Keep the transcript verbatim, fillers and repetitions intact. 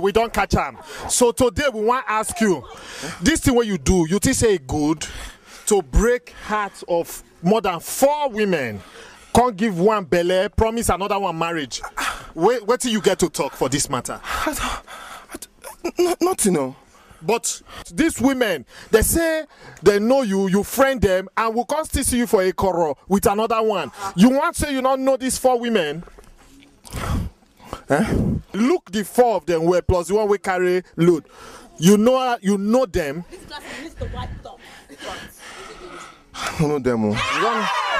We don't catch am. So today we want to ask you, this thing what you do, you think say good to break hearts of more than four women, can't give one belle, promise another one marriage. Wait, wait till you get to talk for this matter. I don't, I don't, nothing, no. But these women, they say they know you, you friend them, and will come still see you for a quarrel with another one. You want to say you don't know these four women? Eh? Look the four of them were plus the one we carry load. You know you know them. I don't know them. Oh.